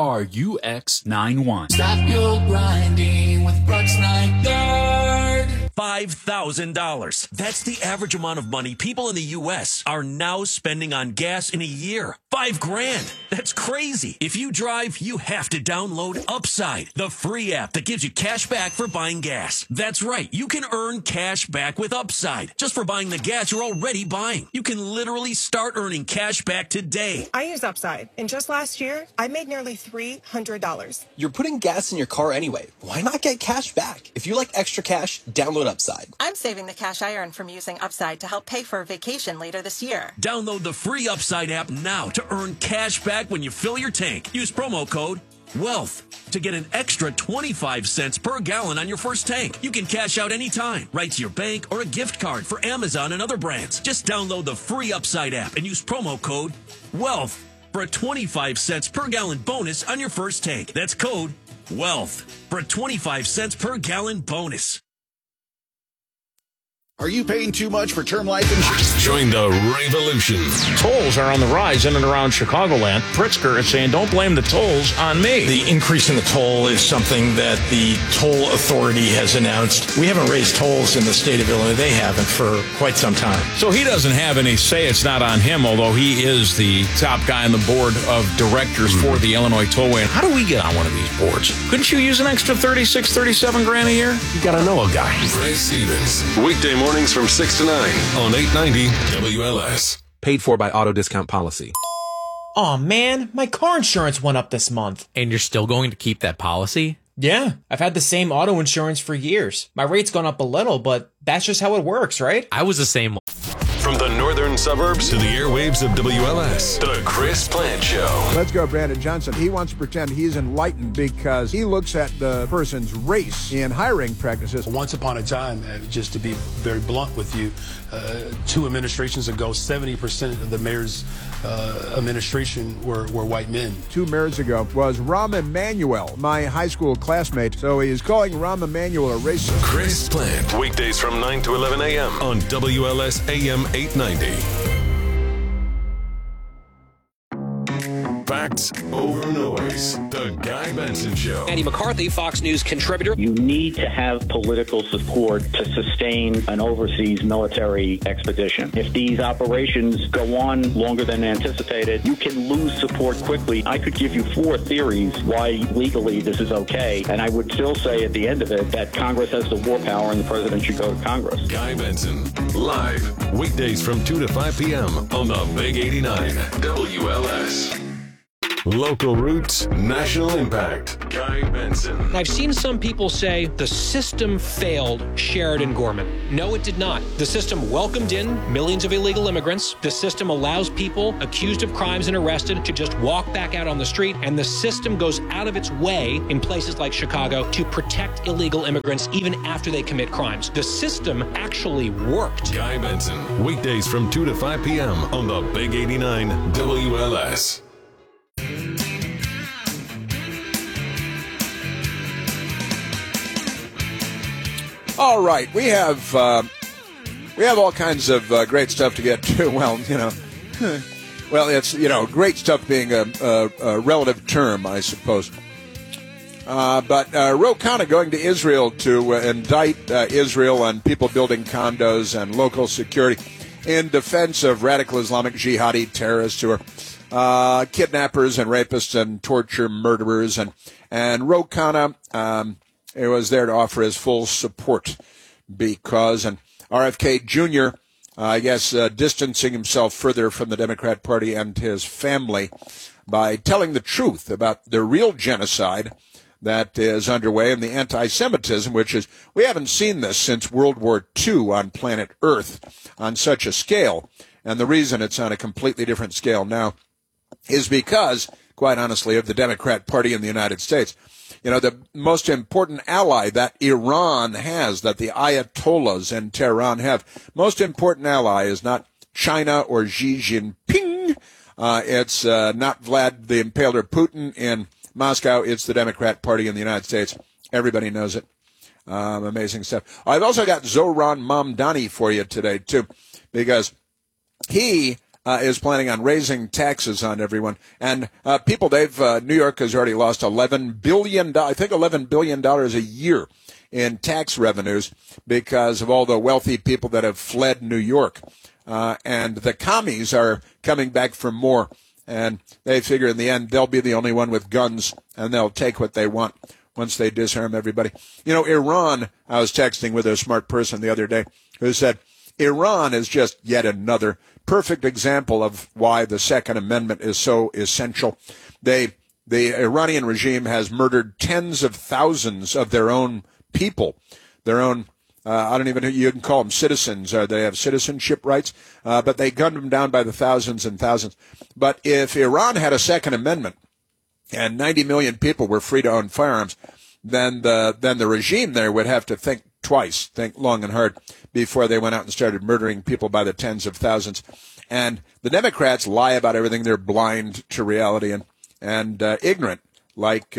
BRUX91. Stop your grinding with Brooks Night Guard. $5,000. That's the average amount of money people in the U.S. are now spending on gas in a year. $5,000. That's crazy. If you drive, you have to download Upside, the free app that gives you cash back for buying gas. That's right. You can earn cash back with Upside just for buying the gas you're already buying. You can literally start earning cash back today. I use Upside, and just last year, I made nearly $300. You're putting gas in your car anyway. Why not get cash back? If you like extra cash, download Upside. I'm saving the cash I earn from using Upside to help pay for a vacation later this year. Download the free Upside app now to earn cash back when you fill your tank. Use promo code WEALTH to get an extra 25 cents per gallon on your first tank. You can cash out anytime, right to your bank or a gift card for Amazon and other brands. Just download the free Upside app and use promo code WEALTH for a 25 cents per gallon bonus on your first tank. That's code WEALTH for a 25 cents per gallon bonus. Are you paying too much for term life insurance? Join the revolution. Tolls are on the rise in and around Chicagoland. Pritzker is saying, don't blame the tolls on me. The increase in the toll is something that the toll authority has announced. We haven't raised tolls in the state of Illinois. They haven't for quite some time. So he doesn't have any say. It's not on him, although he is the top guy on the board of directors for the Illinois Tollway. How do we get on one of these boards? Couldn't you use an extra 36, 37 grand a year? You got to know a guy. Ray Stevens. Weekday mornings from 6 to 9 on 890 WLS. Paid for by Auto Discount Policy. Aw, man, my car insurance went up this month. And you're still going to keep that policy? Yeah, I've had the same auto insurance for years. My rate's gone up a little, but that's just how it works, right? I was the same. From the northern suburbs to the airwaves of WLS, the Chris Plant Show. Let's go, Brandon Johnson. He wants to pretend he's enlightened because he looks at the person's race in hiring practices. Once upon a time, just to be very blunt with you, 2 administrations ago, 70% of the mayor's administration were white men. 2 mayors ago was Rahm Emanuel, my high school classmate. So he is calling Rahm Emanuel a racist. Chris Plant, weekdays from 9 to 11 a.m. on WLS AM 890. Facts over noise. The Guy Benson Show. Andy McCarthy, Fox News contributor. You need to have political support to sustain an overseas military expedition. If these operations go on longer than anticipated, you can lose support quickly. I could give you 4 theories why legally this is okay, and I would still say at the end of it that Congress has the war power and the president should go to Congress. Guy Benson, live, weekdays from 2 to 5 p.m. on the Big 89, WLS. Local roots, national impact. Guy Benson. I've seen some people say the system failed Sheridan Gorman. No, it did not. The system welcomed in millions of illegal immigrants. The system allows people accused of crimes and arrested to just walk back out on the street. And the system goes out of its way in places like Chicago to protect illegal immigrants even after they commit crimes. The system actually worked. Guy Benson. Weekdays from 2 to 5 p.m. on the Big 89 WLS. All right, we have all kinds of great stuff to get to. Well, it's great stuff being a relative term, I suppose. But Ro Khanna going to Israel to indict Israel on people building condos and local security in defense of radical Islamic jihadi terrorists who are kidnappers and rapists and torture murderers, and Ro Khanna he was there to offer his full support because, and RFK Jr., distancing himself further from the Democrat Party and his family by telling the truth about the real genocide that is underway and the anti-Semitism, which is, we haven't seen this since World War II on planet Earth on such a scale. And the reason it's on a completely different scale now is because, quite honestly, of the Democrat Party in the United States. The most important ally that Iran has, that the Ayatollahs in Tehran have, most important ally is not China or Xi Jinping. It's not Vlad the Impaler Putin in Moscow. It's the Democrat Party in the United States. Everybody knows it. Amazing stuff. I've also got Zohran Mamdani for you today, too, because he is planning on raising taxes on everyone. And New York has already lost $11 billion, I think $11 billion a year in tax revenues because of all the wealthy people that have fled New York. And the commies are coming back for more. And they figure in the end they'll be the only one with guns and they'll take what they want once they disarm everybody. Iran, I was texting with a smart person the other day who said, Iran is just yet another perfect example of why the Second Amendment is so essential. The Iranian regime has murdered tens of thousands of their own people, their own, I don't even know, you can call them citizens. They have citizenship rights, but they gunned them down by the thousands and thousands. But if Iran had a Second Amendment and 90 million people were free to own firearms, then the regime there would have to think twice, think long and hard before they went out and started murdering people by the tens of thousands. And the Democrats lie about everything. They're blind to reality and ignorant, like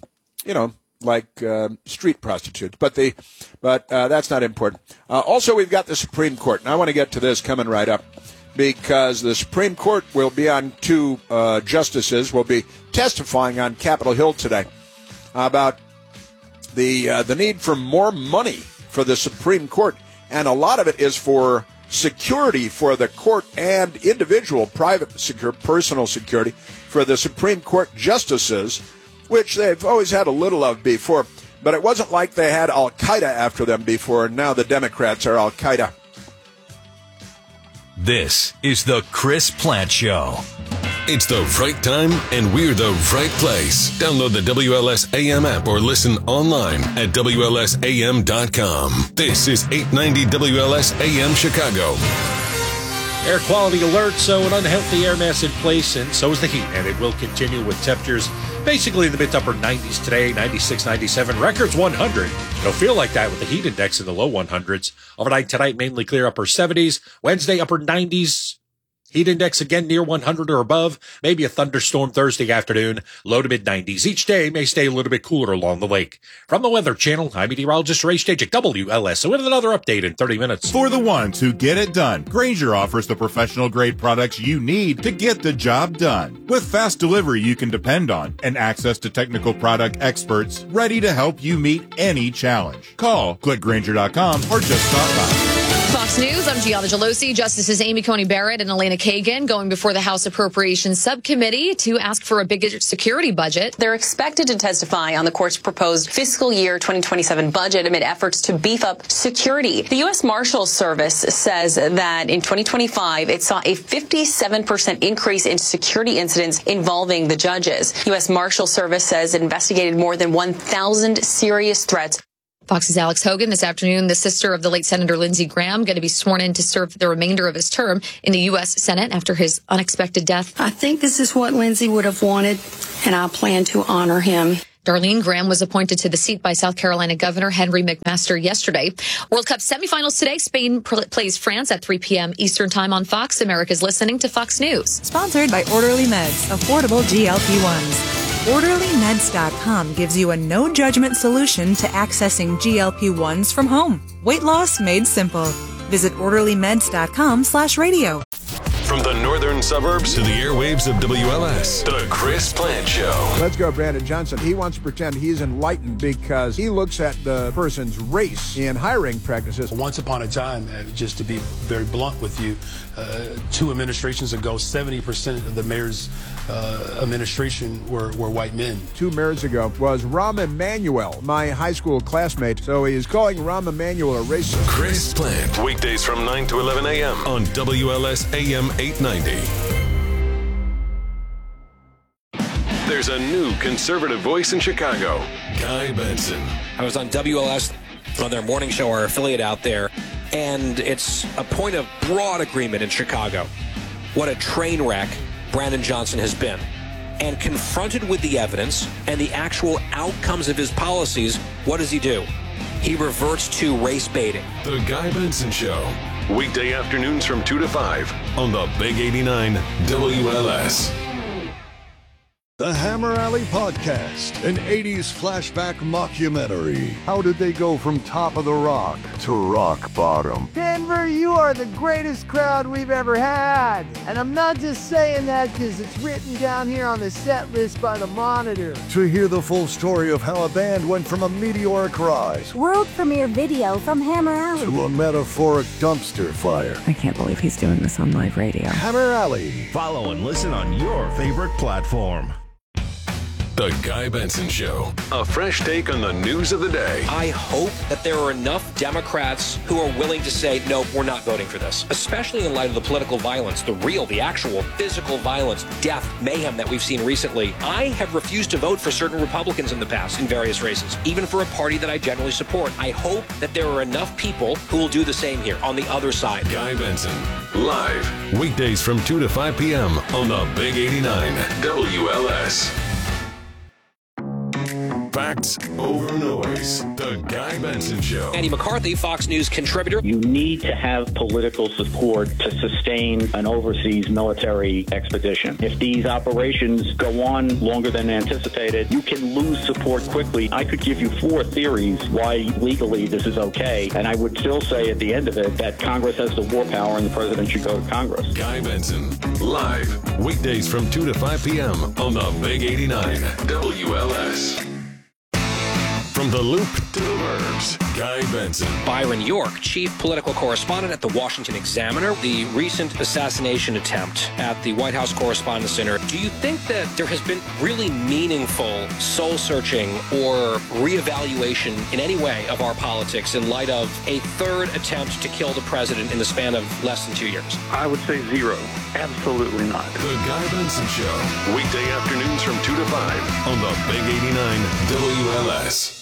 street prostitutes. But that's not important. Also, we've got the Supreme Court, and I want to get to this coming right up because the Supreme Court will be on two justices will be testifying on Capitol Hill today about the need for more money for the Supreme Court, and a lot of it is for security for the court and individual private personal security for the Supreme Court justices, which they've always had a little of before, but it wasn't like they had Al-Qaeda after them before, and now the Democrats are Al-Qaeda. This is the Chris Plant Show. It's the right time, and we're the right place. Download the WLS AM app or listen online at WLSAM.com. This is 890 WLS AM Chicago. Air quality alert, so an unhealthy air mass in place, and so is the heat, and it will continue with temperatures basically in the mid to upper 90s today, 96, 97, records 100. It'll feel like that with the heat index in the low 100s. Overnight tonight, mainly clear upper 70s. Wednesday, upper 90s. Heat index again near 100 or above. Maybe a thunderstorm Thursday afternoon. Low to mid 90s. Each day may stay a little bit cooler along the lake. From the Weather Channel, I'm meteorologist Ray Stajik, WLS, with another update in 30 minutes. For the ones who get it done, Grainger offers the professional grade products you need to get the job done. With fast delivery you can depend on and access to technical product experts ready to help you meet any challenge. Call, click Grainger.com, or just stop by. Fox News, I'm Gianna Gelosi. Justices Amy Coney Barrett and Elena Kagan going before the House Appropriations Subcommittee to ask for a bigger security budget. They're expected to testify on the court's proposed fiscal year 2027 budget amid efforts to beef up security. The U.S. Marshals Service says that in 2025, it saw a 57% increase in security incidents involving the judges. U.S. Marshals Service says it investigated more than 1,000 serious threats. Fox's Alex Hogan this afternoon, the sister of the late Senator Lindsey Graham, going to be sworn in to serve the remainder of his term in the U.S. Senate after his unexpected death. I think this is what Lindsey would have wanted, and I plan to honor him. Darlene Graham was appointed to the seat by South Carolina Governor Henry McMaster yesterday. World Cup semifinals today. Spain plays France at 3 p.m. Eastern Time on Fox. America's listening to Fox News. Sponsored by Orderly Meds, affordable GLP-1s. OrderlyMeds.com gives you a no-judgment solution to accessing GLP-1s from home. Weight loss made simple. Visit OrderlyMeds.com/radio. From the northern suburbs to the airwaves of WLS, The Chris Plant Show. Let's go, Brandon Johnson. He wants to pretend he's enlightened because he looks at the person's race in hiring practices. Once upon a time, just to be very blunt with you, 2 administrations ago, 70% of the mayor's administration were white men. 2 mayors ago was Rahm Emanuel, my high school classmate. So he is calling Rahm Emanuel a racist. Chris Plant, weekdays from 9 to 11 a.m. on WLS AM 890. There's a new conservative voice in Chicago, Guy Benson. I was on WLS on their morning show, our affiliate out there, and it's a point of broad agreement in Chicago. What a train wreck Brandon Johnson has been. And confronted with the evidence and the actual outcomes of his policies, what does he do? He reverts to race baiting. The Guy Benson Show. Weekday afternoons from 2 to 5 on the Big 89 WLS. The Hammer Alley Podcast, an 80s flashback mockumentary. How did they go from top of the rock to rock bottom? Denver, you are the greatest crowd we've ever had. And I'm not just saying that because it's written down here on the set list by the Monitor. To hear the full story of how a band went from a meteoric rise, world premiere video from Hammer Alley, to a metaphoric dumpster fire. I can't believe he's doing this on live radio. Hammer Alley. Follow and listen on your favorite platform. The Guy Benson Show. A fresh take on the news of the day. I hope that there are enough Democrats who are willing to say, no, we're not voting for this, especially in light of the political violence, the actual physical violence, death, mayhem that we've seen recently. I have refused to vote for certain Republicans in the past in various races, even for a party that I generally support. I hope that there are enough people who will do the same here on the other side. Guy Benson, live, weekdays from 2 to 5 p.m. on the Big 89 WLS. Facts over noise. The Guy Benson Show. Andy McCarthy, Fox News contributor. You need to have political support to sustain an overseas military expedition. If these operations go on longer than anticipated, you can lose support quickly. I could give you 4 theories why legally this is okay, and I would still say at the end of it that Congress has the war power and the president should go to Congress. Guy Benson, live, weekdays from 2 to 5 p.m. on the Big 89 WLS. From the Loop to the Burbs, Guy Benson. Byron York, chief political correspondent at the Washington Examiner. The recent assassination attempt at the White House Correspondents' Center. Do you think that there has been really meaningful soul-searching or reevaluation in any way of our politics in light of a third attempt to kill the president in the span of less than 2 years? I would say 0. Absolutely not. The Guy Benson Show. Weekday afternoons from 2 to 5 on the Big 89 WLS.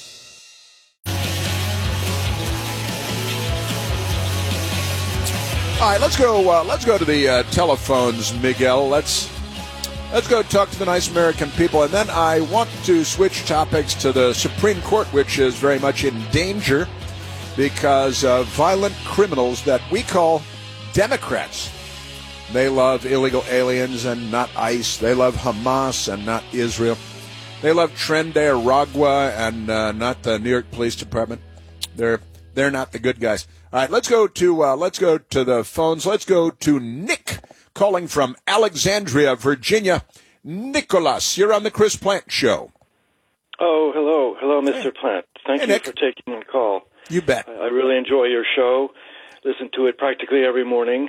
All right, let's go to the telephones, Miguel. Let's go talk to the nice American people, and then I want to switch topics to the Supreme Court, which is very much in danger because of violent criminals that we call Democrats. They love illegal aliens and not ICE. They love Hamas and not Israel. They love Tren de Aragua and not the New York Police Department. They're not the good guys. All right, let's go to the phones. Let's go to Nick calling from Alexandria, Virginia. Nicholas, you're on the Chris Plant Show. Oh, hello, Mr. Plant. Thank you for taking the call. You bet. I really enjoy your show, listen to it practically every morning.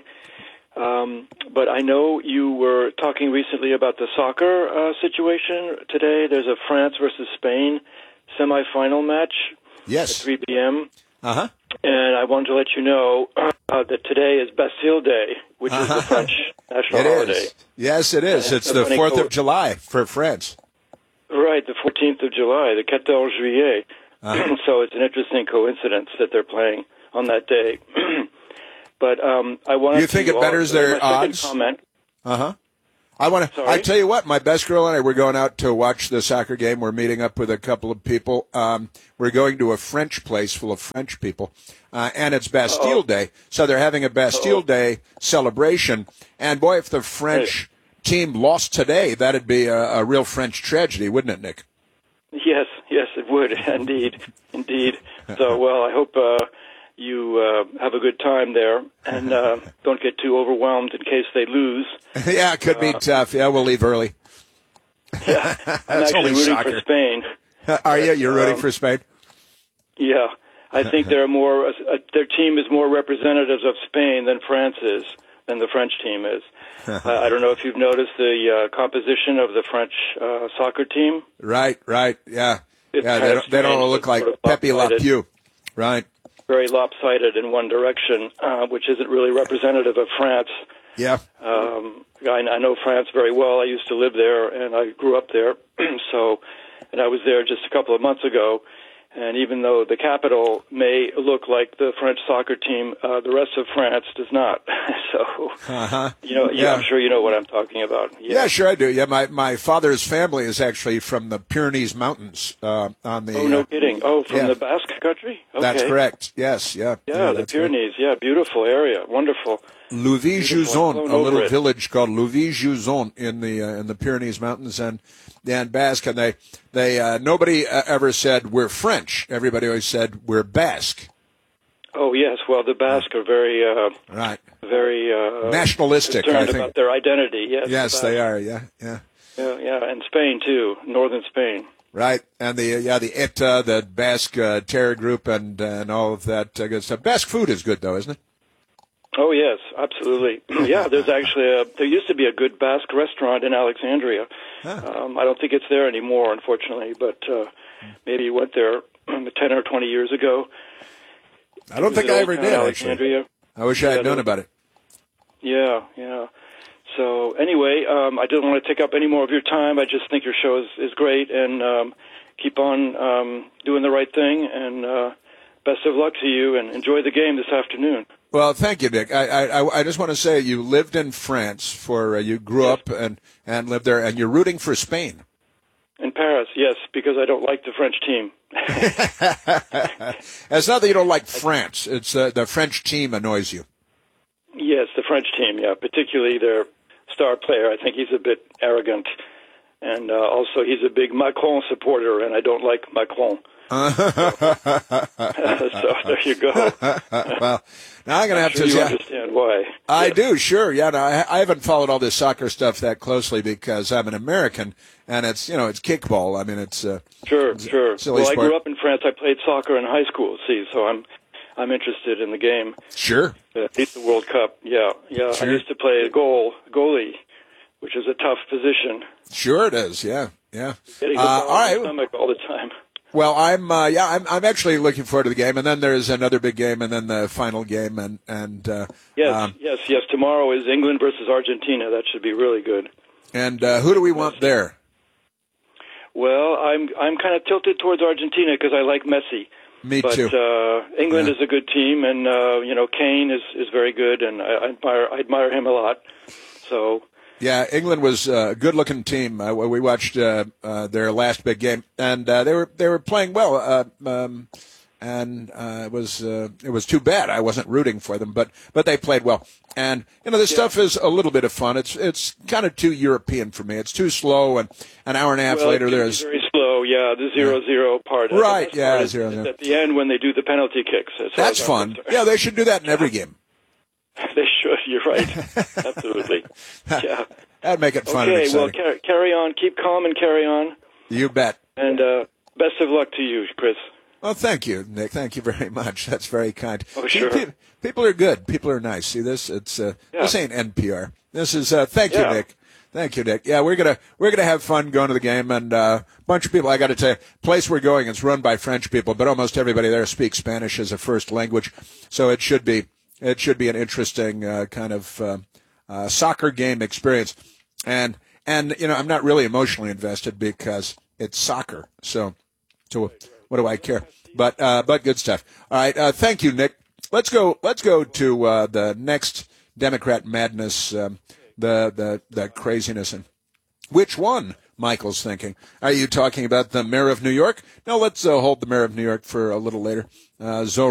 But I know you were talking recently about the soccer situation today. There's a France versus Spain semifinal match at 3 p.m. Uh-huh. And I wanted to let you know that today is Bastille Day, which is the French national holiday. Is. Yes, it is. It's the 4th of July for France. Right, the 14th of July, the 14 juillet. So it's an interesting coincidence that they're playing on that day. But I wanted to... You think it betters their odds? Comment. Uh-huh. I tell you what, my best girl and I, we're going out to watch the soccer game. We're meeting up with a couple of people. We're going to a French place full of French people, and it's Bastille Day. So they're having a Bastille Day celebration. And boy, if the French team lost today, that'd be a real French tragedy, wouldn't it, Nick? Yes, it would, indeed. So, well, I hope you have a good time there, and don't get too overwhelmed in case they lose. Yeah, it could be tough. Yeah, we'll leave early. Yeah, I'm actually rooting for Spain. Are you? You're rooting for Spain? Yeah, I think they're more. Their team is more representatives of Spain than France is, than the French team is. I don't know if you've noticed the composition of the French soccer team. Right, yeah. They don't look like Pepe Le Pew. Right. Very lopsided in one direction, which isn't really representative of France. Yeah. I know France very well. I used to live there, and I grew up there. And I was there just a couple of months ago. And even though the capital may look like the French soccer team, the rest of France does not. So, I'm sure you know what I'm talking about. Yeah, sure I do. Yeah, my father's family is actually from the Pyrenees Mountains. On the. Oh, no kidding. Oh, from the Basque country? Okay. That's correct. Yes, yeah. Yeah, the Pyrenees. Right. Yeah, beautiful area. Wonderful. Louvie-Jouzon, a little village called Louvie-Jouzon in the Pyrenees Mountains, and Basque, and they nobody ever said we're French. Everybody always said we're Basque. Oh yes, well the Basque are very very nationalistic. Concerned I think about their identity. Yes, they are. Yeah, and Spain too, northern Spain. Right, and the ETA, the Basque terror group, and all of that good stuff. Basque food is good though, isn't it? Oh yes, absolutely. Yeah, there's actually there used to be a good Basque restaurant in Alexandria. I don't think it's there anymore, unfortunately, but maybe you went there 10 or 20 years ago. I don't think I ever did, Alexandria. Actually. I wish I had known about it. Yeah. So anyway, I didn't want to take up any more of your time. I just think your show is great, and keep on doing the right thing, and best of luck to you, and enjoy the game this afternoon. Well, thank you, Dick. I just want to say you lived in France you grew up and lived there, and you're rooting for Spain. In Paris, yes, because I don't like the French team. It's not that you don't like France. It's the French team annoys you. Yes, the French team, yeah, particularly their star player. I think he's a bit arrogant. And also he's a big Macron supporter, and I don't like Macron. So there you go. Well, now I'm going to have to. You understand why? I do, sure. Yeah, no, I haven't followed all this soccer stuff that closely because I'm an American, and it's kickball. I mean, it's sure. Silly Well, sport. I grew up in France. I played soccer in high school. See, so I'm interested in the game. Sure. It's the World Cup. Yeah. Sure. I used to play goalie, which is a tough position. Sure, it is. Yeah. Getting the ball in the stomach all the time. Well, I'm actually looking forward to the game, and then there's another big game, and then the final game, and yes. Tomorrow is England versus Argentina. That should be really good. And who do we want there? Well, I'm kind of tilted towards Argentina because I like Messi. Me too. But England is a good team, and Kane is very good, and I admire him a lot. So. Yeah, England was a good-looking team. We watched their last big game, and they were playing well. It was too bad I wasn't rooting for them, but they played well. And this stuff is a little bit of fun. It's kind of too European for me. It's too slow, and an hour and a half later there's very slow. Yeah, the 0-0 part. Right. Yeah, 0-0 at the end when they do the penalty kicks. That's fun. Yeah, they should do that in every game. They should. You're right. Absolutely. Yeah. That'd make it fun. Okay. Well, carry on. Keep calm and carry on. You bet. And best of luck to you, Chris. Well, thank you, Nick. Thank you very much. That's very kind. Oh, sure. See, people are good. People are nice. See this? It's This ain't NPR. This is thank you, Nick. Thank you, Nick. Yeah, we're gonna have fun going to the game, and a bunch of people. I got to tell you, place we're going is run by French people, but almost everybody there speaks Spanish as a first language, so it should be an interesting kind of soccer game experience. And I'm not really emotionally invested because it's soccer, so what do I care? But good stuff. All right, thank you, Nick. Let's go to the next Democrat madness. The craziness. And which one, Michael's thinking? Are you talking about the mayor of New York? No, let's hold the mayor of New York for a little later. Zoe